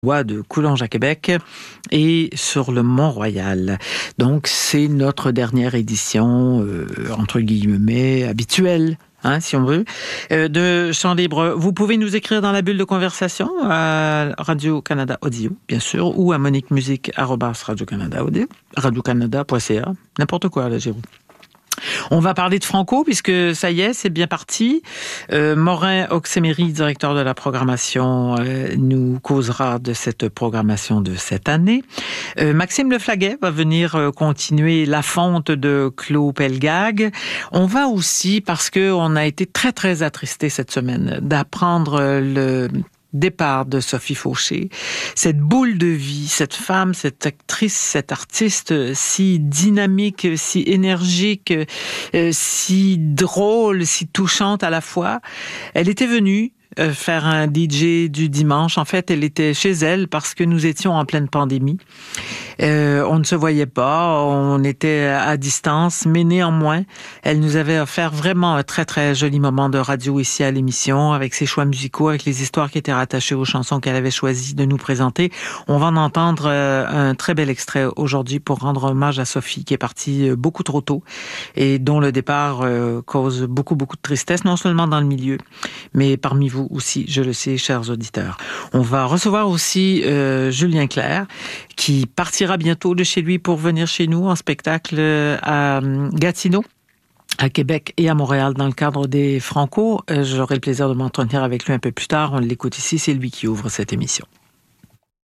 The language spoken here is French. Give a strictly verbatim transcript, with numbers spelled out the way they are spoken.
bois de Coulanges à Québec et sur le Mont-Royal. Donc, c'est notre dernière édition, euh, entre guillemets, habituelle. Hein, si on veut, euh, de Chant Libre. Vous pouvez nous écrire dans la bulle de conversation à Radio-Canada Audio, bien sûr, ou à moniquemusique arobase Radio-Canada Audio, radio-canada point c a, n'importe quoi, là, Jérôme. On va parler de Franco, puisque ça y est, c'est bien parti. Euh, Morin Oxemery, directeur de la programmation, euh, nous causera de cette programmation de cette année. Euh, Maxime Leflaguet va venir euh, continuer la fonte de Claude Pelgag. On va aussi, parce que on a été très, très attristés cette semaine d'apprendre le départ de Sophie Fauché, cette boule de vie, cette femme, cette actrice, cette artiste si dynamique, si énergique, euh, si drôle, si touchante à la fois. Elle était venue euh, faire un D J du dimanche. En fait, elle était chez elle parce que nous étions en pleine pandémie. Euh, on ne se voyait pas, on était à distance, mais néanmoins, elle nous avait offert vraiment un très, très joli moment de radio ici à l'émission, avec ses choix musicaux, avec les histoires qui étaient rattachées aux chansons qu'elle avait choisi de nous présenter. On va en entendre euh, un très bel extrait aujourd'hui pour rendre hommage à Sophie, qui est partie beaucoup trop tôt et dont le départ euh, cause beaucoup, beaucoup de tristesse, non seulement dans le milieu, mais parmi vous aussi, je le sais, chers auditeurs. On va recevoir aussi euh, Julien Clerc, qui partira bientôt de chez lui pour venir chez nous en spectacle à Gatineau, à Québec et à Montréal dans le cadre des Franco. J'aurai le plaisir de m'entretenir avec lui un peu plus tard. On l'écoute ici, c'est lui qui ouvre cette émission.